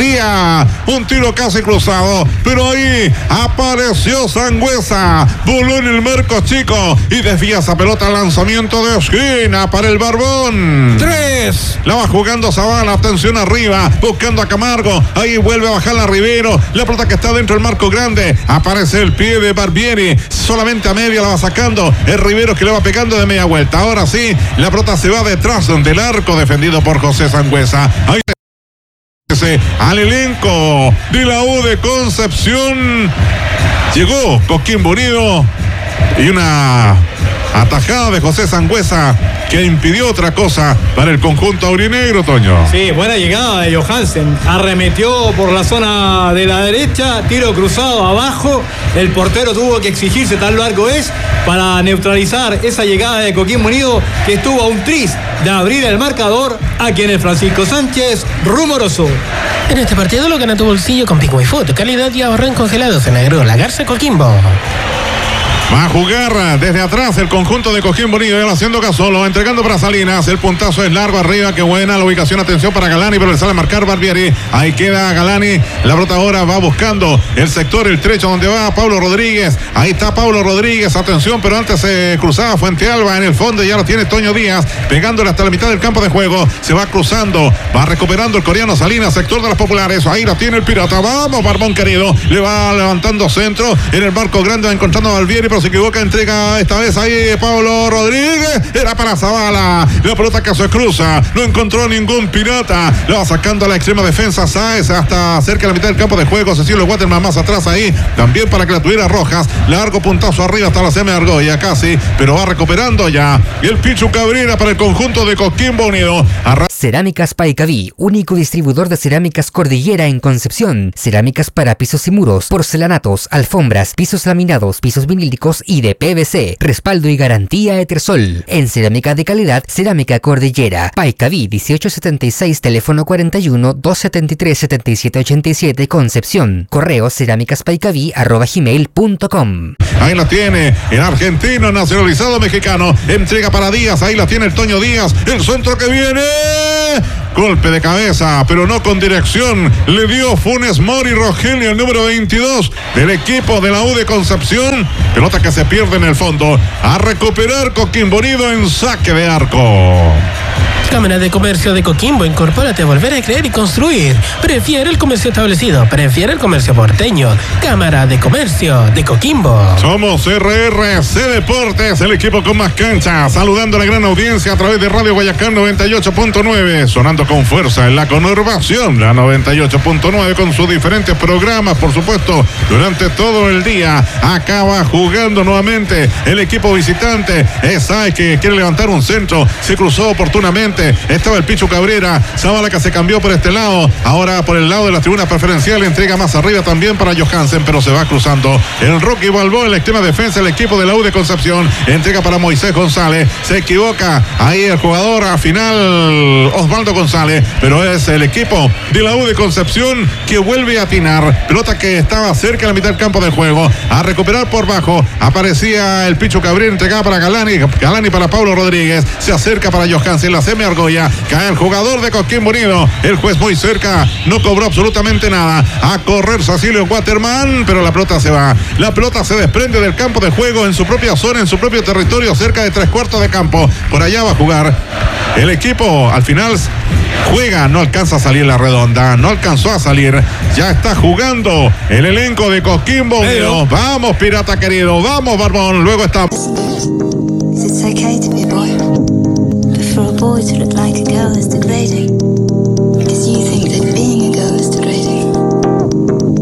María, un tiro casi cruzado, pero ahí apareció Sangüesa, voló en el marco chico y desvía esa pelota al lanzamiento de esquina para el Barbón. 3. La va jugando Zavala, atención arriba, buscando a Camargo, ahí vuelve a bajar la Rivero, la pelota que está dentro del marco grande, aparece el pie de Barbieri, solamente a media la va sacando, el Rivero que le va pegando de media vuelta, ahora sí, la pelota se va detrás del arco defendido por José Sangüesa, ahí al elenco de la U de Concepción llegó Coquimbo Unido y una atajada de José Sangüesa que impidió otra cosa para el conjunto aurinegro, Toño. Sí, buena llegada de Johansen. Arremetió por la zona de la derecha, tiro cruzado abajo. El portero tuvo que exigirse, tan largo es, para neutralizar esa llegada de Coquimbo Unido, que estuvo a un tris de abrir el marcador aquí en el Francisco Sánchez Rumoroso. En este partido lo gana tu bolsillo con Pico y Food, calidad y ahorro en congelados en Agro La Garza Coquimbo. Va a jugar desde atrás el conjunto de Coquimbo Unido, ya lo haciendo Casolo, entregando para Salinas, el puntazo es largo arriba, qué buena la ubicación, atención para Galani, pero le sale a marcar Barbieri, ahí queda Galani, la pelota ahora va buscando el sector, el trecho donde va Pablo Rodríguez, ahí está Pablo Rodríguez, atención, pero antes se cruzaba Fuente Alba en el fondo, ya lo tiene Toño Díaz, pegándole hasta la mitad del campo de juego, se va cruzando, va recuperando el coreano Salinas, sector de las populares, ahí la tiene el Pirata, vamos Barbón querido, le va levantando centro, en el marco grande va encontrando a Barbieri, pero se equivoca, entrega esta vez ahí Pablo Rodríguez, era para Zavala, la pelota que se cruza, no encontró ningún Pirata, la va sacando a la extrema defensa Sáez hasta cerca de la mitad del campo de juego, Cecilio Waterman más atrás ahí, también para que la tuviera Rojas, largo puntazo arriba hasta la semi Argolla casi, pero va recuperando ya, y el Pichu Cabrera para el conjunto de Coquimbo Unido. Cerámicas Paicaví, único distribuidor de cerámicas Cordillera en Concepción, cerámicas para pisos y muros, porcelanatos, alfombras, pisos laminados, pisos vinílicos y de PVC, respaldo y garantía Etersol. En cerámica de calidad, Cerámica Cordillera, Paicaví 1876, teléfono 41 273 7787, Concepción, correo cerámicaspaicaví@gmail.com. Ahí la tiene el argentino nacionalizado mexicano, entrega para Díaz, ahí la tiene el Toño Díaz, el centro que viene, golpe de cabeza, pero no con dirección, le dio Funes Mori Rogelio, el número 22 del equipo de la U de Concepción, pelota que se pierde en el fondo, a recuperar Coquimbo Unido en saque de arco. Cámara de Comercio de Coquimbo, incorpórate a volver a creer y construir. Prefiere el comercio establecido, prefiere el comercio porteño. Cámara de Comercio de Coquimbo. Somos RRC Deportes, el equipo con más canchas, saludando a la gran audiencia a través de Radio Guayacán 98.9, sonando con fuerza en la conurbación, la 98.9 con sus diferentes programas, por supuesto, durante todo el día. Acaba jugando nuevamente el equipo visitante, Sáez que quiere levantar un centro, se cruzó oportunamente, estaba el Pichu Cabrera, Zavala que se cambió por este lado, ahora por el lado de la tribuna preferencial, entrega más arriba también para Johansen, pero se va cruzando el Rocky Balboa en la extrema defensa, el equipo de la U de Concepción, entrega para Moisés González, se equivoca ahí el jugador al final Osvaldo González, pero es el equipo de la U de Concepción que vuelve a atinar, pelota que estaba cerca de la mitad del campo de juego, a recuperar por bajo, aparecía el Pichu Cabrera, entregaba para Galani para Pablo Rodríguez, se acerca para Johansen, la semi Argolla, cae el jugador de Coquimbo Unido, el juez muy cerca, no cobró absolutamente nada, a correr Cecilio Waterman, pero la pelota se va, la pelota se desprende del campo de juego en su propia zona, en su propio territorio, cerca de 3/4 de campo, por allá va a jugar el equipo, al final juega, no alcanza a salir la redonda, no alcanzó a salir, ya está jugando el elenco de Coquimbo Unido, vamos Pirata querido, vamos Barbón, luego está... It's okay to be a boy, but for a boy to look like a girl is degrading, because you think that being a girl is degrading.